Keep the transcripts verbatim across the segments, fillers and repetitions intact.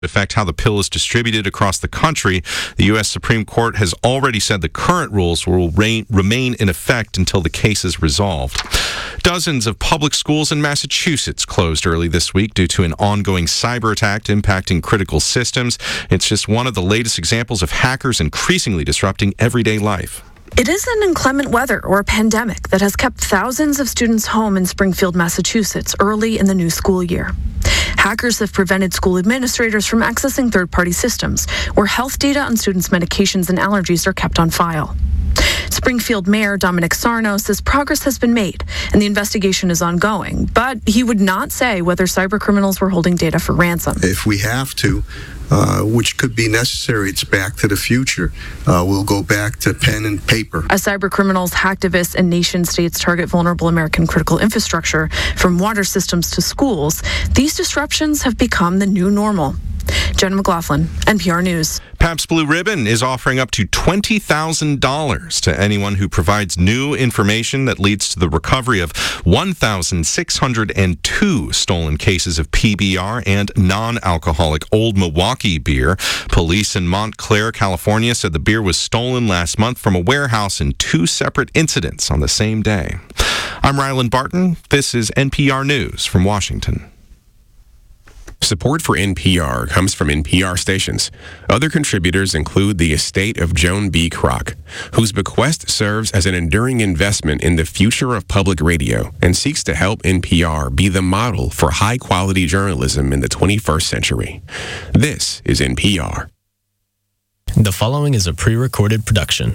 affect how the pill is distributed across the country. The U S Supreme Court has already said the current rules will re- remain in effect until the case is resolved. Dozens of public schools in Massachusetts closed early this week due to an ongoing cyber attack impacting critical systems. It's just one of the latest examples of hackers increasingly disrupting everyday life. It isn't inclement weather or a pandemic that has kept thousands of students home in Springfield, Massachusetts early in the new school year. Hackers have prevented school administrators from accessing third-party systems where health data on students' medications and allergies are kept on file. Springfield Mayor Dominic Sarno says progress has been made and the investigation is ongoing, but he would not say whether cybercriminals were holding data for ransom. If we have to, uh, which could be necessary, it's back to the future. Uh, we'll go back to pen and paper. As cybercriminals, hacktivists, and nation states target vulnerable American critical infrastructure, from water systems to schools, these disruptions have become the new normal. Jenna McLaughlin, N P R News. Pabst Blue Ribbon is offering up to twenty thousand dollars to anyone who provides new information that leads to the recovery of one thousand six hundred two stolen cases of P B R and non-alcoholic Old Milwaukee beer. Police in Montclair, California said the beer was stolen last month from a warehouse in two separate incidents on the same day. I'm Ryland Barton. This is N P R News from Washington. Support for N P R comes from N P R stations. Other contributors include the estate of Joan B. Kroc, whose bequest serves as an enduring investment in the future of public radio and seeks to help N P R be the model for high-quality journalism in the twenty-first century. This is N P R. The following is a pre-recorded production.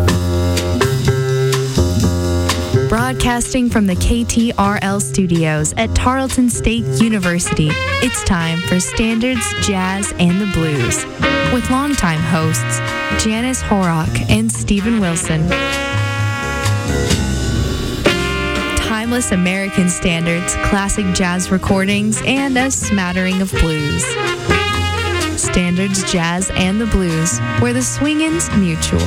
Broadcasting from the K T R L studios at Tarleton State University, it's time for Standards, Jazz, and the Blues with longtime hosts Janice Horrock and Stephen Wilson. Timeless American standards, classic jazz recordings, and a smattering of blues. Standards, Jazz, and the Blues, where the swingin's mutual.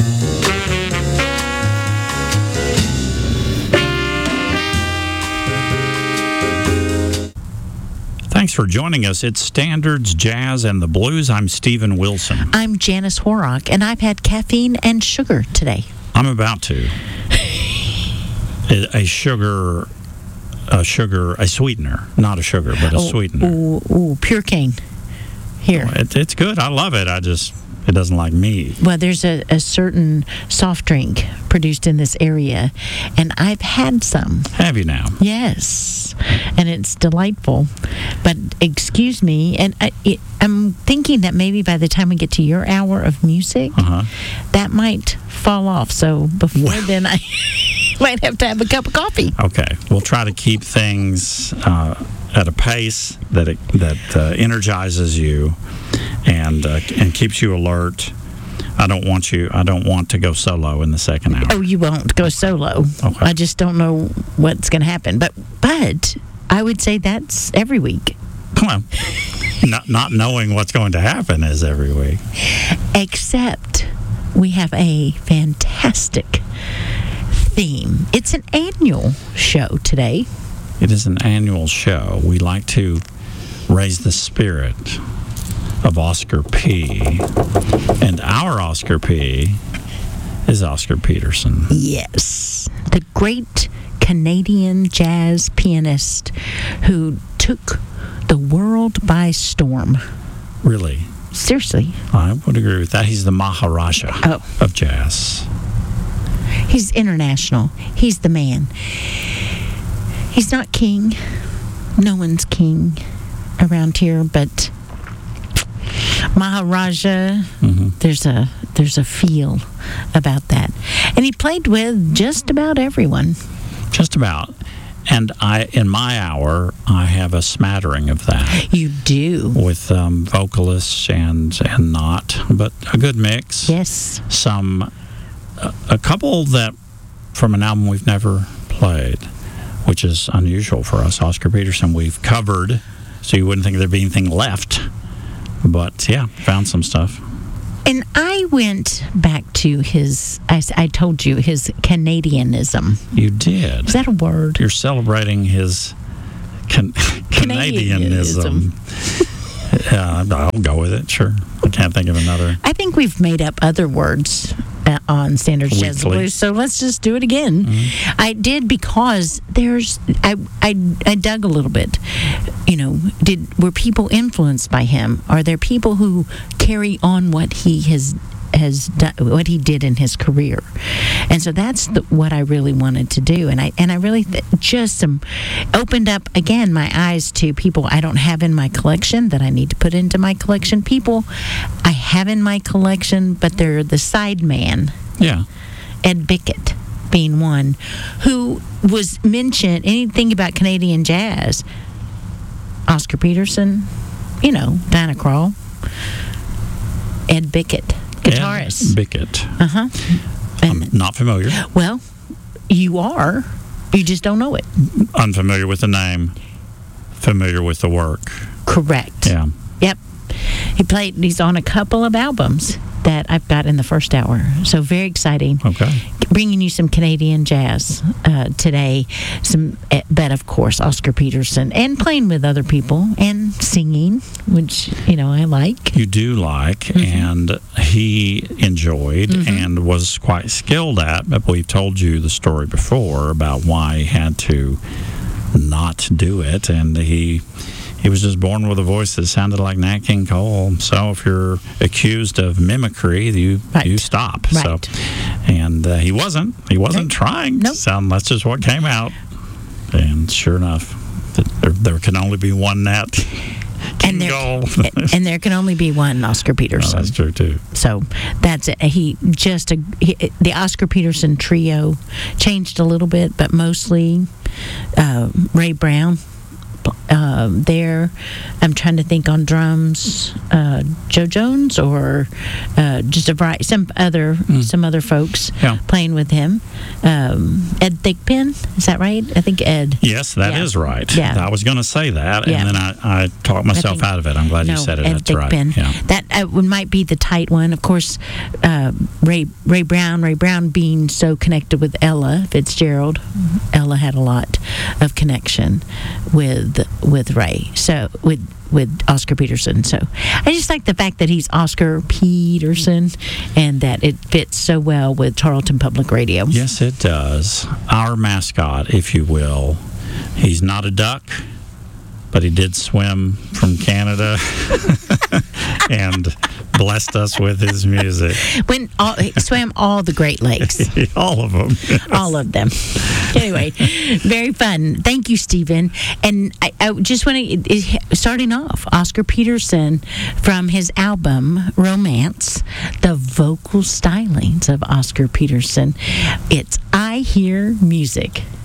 Thanks for joining us. It's Standards, Jazz, and the Blues. I'm Stephen Wilson. I'm Janice Horrock, and I've had caffeine and sugar today. I'm about to. a, a sugar, a sugar, a sweetener, not a sugar, but a oh, sweetener. Ooh, ooh, pure cane. Here. Oh, it, it's good. I love it. I just, it doesn't like me. Well, there's a, a certain soft drink produced in this area, and I've had some. Have you now? Yes, and it's delightful. But excuse me, and I, it, I'm thinking that maybe by the time we get to your hour of music, uh-huh. that might fall off. So before well. then, I might have to have a cup of coffee. Okay, we'll try to keep things uh, at a pace that it, that uh, energizes you and uh, and keeps you alert. I don't want you. I don't want to go solo in the second hour. Oh, you won't go solo. Okay. I just don't know what's going to happen. But but I would say that's every week. Well, not not knowing what's going to happen is every week. Except we have a fantastic theme. It's an annual show today. It is an annual show. We like to raise the spirit of Oscar P. And our Oscar P. is Oscar Peterson. Yes. The great Canadian jazz pianist who took the world by storm. Really? Seriously. I would agree with that. He's the Maharaja oh. of jazz. He's international. He's the man. He's not king. No one's king around here, but Maharaja, mm-hmm. there's a there's a feel about that. And he played with just about everyone. Just about. And I, in my hour, I have a smattering of that. You do. With um, vocalists and and not, but a good mix. Yes. Some, a, a couple that from an album we've never played, which is unusual for us. Oscar Peterson, we've covered, so you wouldn't think there'd be anything left. But yeah, found some stuff. And I went back to his, I, I told you, his Canadianism. You did. Is that a word? You're celebrating his can, Canadianism. Yeah, I'll go with it. Sure. I can't think of another. I think we've made up other words uh, on Standards Jazz and Weekly. Blues, so let's just do it again. Mm-hmm. I did because there's I, I I dug a little bit. You know, did were people influenced by him? Are there people who carry on what he has has done, what he did in his career? And so that's the, what I really wanted to do. And I and I really th- just some opened up again my eyes to people I don't have in my collection that I need to put into my collection. People I have in my collection, but they're the side man. Yeah. Ed Bickett being one who was mentioned. Anything about Canadian jazz? Oscar Peterson, you know, Dinah Krall, Ed Bickett, guitarist. Ed Bickett. Uh huh. I'm not familiar. Well, you are. You just don't know it. Unfamiliar with the name. Familiar with the work. Correct. Yeah. Yep. He played. He's on a couple of albums that I've got in the first hour. So very exciting. Okay. Bringing you some Canadian jazz uh, today. Some, eh, but of course, Oscar Peterson, and playing with other people and singing, which you know I like. You do like, Mm-hmm. and he enjoyed Mm-hmm. and was quite skilled at. But we've told you the story before about why he had to not do it, and he he was just born with a voice that sounded like Nat King Cole. So if you're accused of mimicry, you Right. you stop. Right. So, and uh, he wasn't. He wasn't Right. trying Nope. to sound. That's just what came out. And sure enough, th- there, there can only be one Nat King And there, Cole. and there can only be one Oscar Oh, Peterson. that's true too. So that's it. He just a, he, the Oscar Peterson trio changed a little bit, but mostly uh, Ray Brown. Uh, there, I'm trying to think on drums, uh, Joe Jones or uh, just a variety, some other some other folks Yeah. playing with him. Um, Ed Thigpen, is that right? I think Ed. Yes, that is Yeah. right. Yeah. I was going to say that, Yeah. and then I, I talked myself think- out of it. I'm glad no, you said it. Ed That's right. Thigpen. Yeah. That uh, one might be the tight one. Of course, uh, Ray Ray Brown. Ray Brown being so connected with Ella Fitzgerald. Ella had a lot of connection with with Ray. So with with Oscar Peterson. So I just like the fact that he's Oscar Peterson, and that it fits so well with Tarleton Public Radio. Yes, it does. Our mascot, if you will. He's not a duck, but he did swim from Canada and blessed us with his music. When all, he swam all the Great Lakes. All of them. All of them. Anyway, very fun. Thank you, Stephen. And I, I just want to, starting off, Oscar Peterson from his album Romance, the vocal stylings of Oscar Peterson. It's I Hear Music.